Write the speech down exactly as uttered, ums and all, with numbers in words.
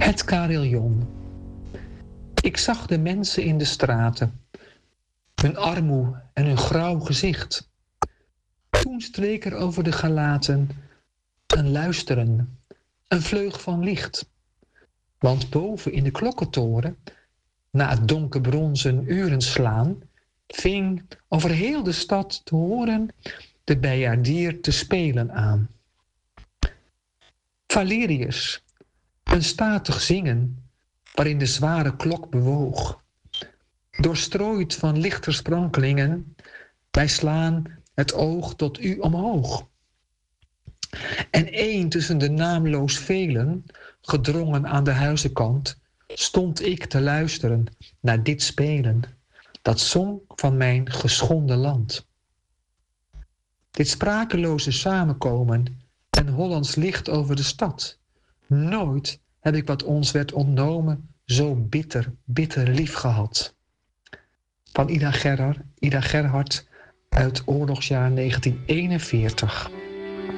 Het carillon. Ik zag de mensen in de straten, hun armoe en hun grauw gezicht. Toen streek er over de gelaten een luisteren, een vleug van licht. Want boven in de klokkentoren, na het donkerbronzen uren slaan, ving over heel de stad te horen de bijaardier te spelen aan. Valerius, een statig zingen, waarin de zware klok bewoog. Doorstrooid van lichtersprankelingen, wij slaan het oog tot u omhoog. En één tussen de naamloos velen, gedrongen aan de huizenkant, stond ik te luisteren naar dit spelen, dat zong van mijn geschonden land. Dit sprakeloze samenkomen en Hollands licht over de stad. Nooit heb ik wat ons werd ontnomen zo bitter, bitter lief gehad. Van Ida Gerhard, Ida Gerhard uit oorlogsjaar negentien eenenveertig.